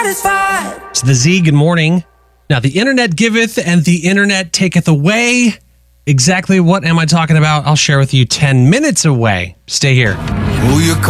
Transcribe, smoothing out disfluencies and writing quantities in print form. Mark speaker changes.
Speaker 1: satisfied.
Speaker 2: It's the Z, good morning. Now, the internet giveth and the internet taketh away. Exactly what am I talking about? I'll share with you 10 minutes away. Stay here.
Speaker 1: Who you